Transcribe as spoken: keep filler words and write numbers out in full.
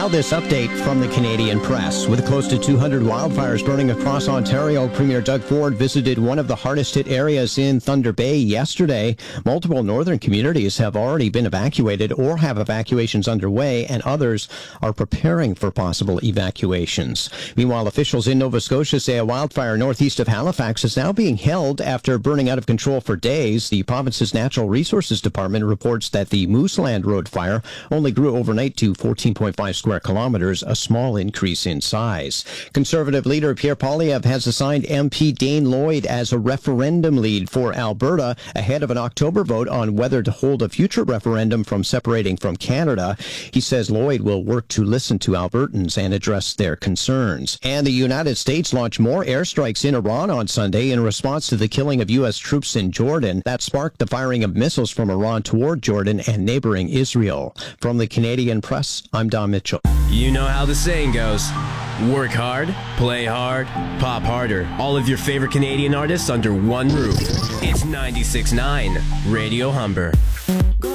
Now this update from the Canadian Press. With close to two hundred wildfires burning across Ontario, Premier Doug Ford visited one of the hardest hit areas in Thunder Bay yesterday. Multiple northern communities have already been evacuated or have evacuations underway, and others are preparing for possible evacuations. Meanwhile, officials in Nova Scotia say a wildfire northeast of Halifax is now being held after burning out of control for days. The province's Natural Resources Department reports that the Mooseland Road fire only grew overnight to fourteen point five square kilometers, a small increase in size. Conservative leader Pierre Poilievre has assigned M P Dane Lloyd as a referendum lead for Alberta ahead of an October vote on whether to hold a future referendum from separating from Canada. He says Lloyd will work to listen to Albertans and address their concerns. And the United States launched more airstrikes in Iran on Sunday in response to the killing of U S troops in Jordan. That sparked the firing of missiles from Iran toward Jordan and neighboring Israel. From the Canadian Press, I'm Don Mitchell. You know how the saying goes. Work hard, play hard, pop harder. All of your favorite Canadian artists under one roof. It's ninety-six point nine Radio Humber.